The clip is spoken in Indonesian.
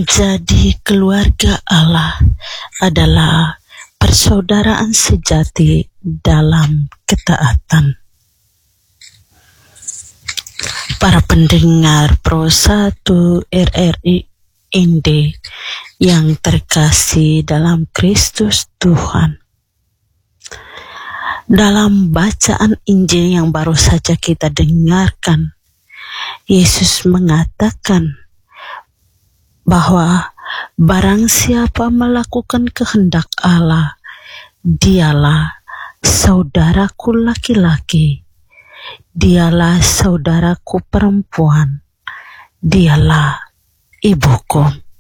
Menjadi keluarga Allah adalah persaudaraan sejati dalam ketaatan. Para pendengar Pro 1 RRI Inde yang terkasih dalam Kristus Tuhan, dalam bacaan Injil yang baru saja kita dengarkan, Yesus mengatakan bahwa barang siapa melakukan kehendak Allah, dialah saudaraku laki-laki, dialah saudaraku perempuan, dialah ibuku.